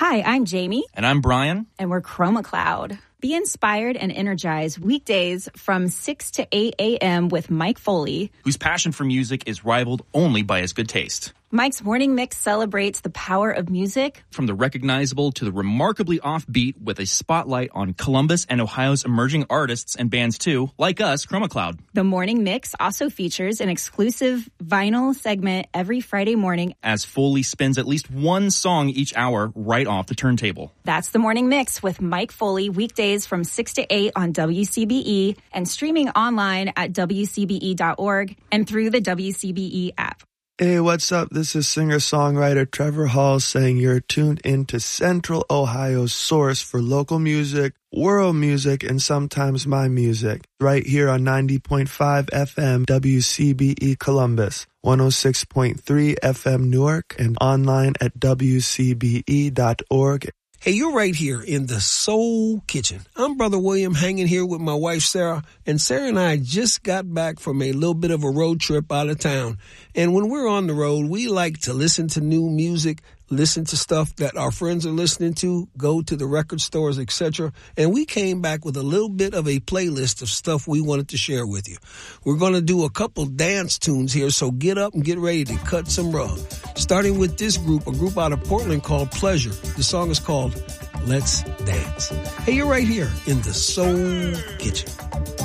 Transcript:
Hi, I'm Jamie. And I'm Brian. And we're Chroma Cloud. Be inspired and energized weekdays from 6 to 8 a.m. with Mike Foley, whose passion for music is rivaled only by his good taste. Mike's morning mix celebrates the power of music. From the recognizable to the remarkably offbeat, with a spotlight on Columbus and Ohio's emerging artists and bands too, like us, Chroma Cloud. The morning mix also features an exclusive vinyl segment every Friday morning, as Foley spins at least one song each hour right off the turntable. That's the morning mix with Mike Foley, weekdays from 6 to 8 on WCBE and streaming online at WCBE.org and through the WCBE app. Hey, what's up? This is singer-songwriter Trevor Hall saying you're tuned into Central Ohio's source for local music, world music, and sometimes my music. Right here on 90.5 FM WCBE Columbus, 106.3 FM Newark, and online at WCBE.org. Hey, you're right here in the Soul Kitchen. I'm Brother William, hanging here with my wife, Sarah. And Sarah and I just got back from a little bit of a road trip out of town. And when we're on the road, we like to listen to new music, listen to stuff that our friends are listening to, go to the record stores, etc. And we came back with a little bit of a playlist of stuff we wanted to share with you. We're going to do a couple dance tunes here, so get up and get ready to cut some rug. Starting with this group, a group out of Portland called Pleasure. The song is called Let's Dance. Hey, you're right here in the Soul Kitchen.